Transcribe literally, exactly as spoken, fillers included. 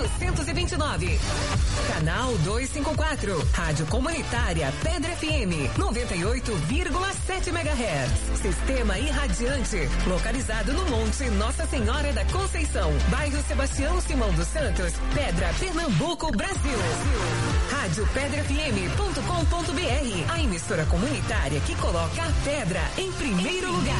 quatrocentos e vinte e nove. Canal duzentos e cinquenta e quatro. Rádio Comunitária Pedra F M noventa e oito vírgula sete megahertz. Sistema irradiante, localizado no Monte Nossa Senhora da Conceição, bairro Sebastião Simão dos Santos, Pedra, Pernambuco, Brasil. Rádio pedra f m ponto com ponto b r, a emissora comunitária que coloca a pedra em primeiro lugar.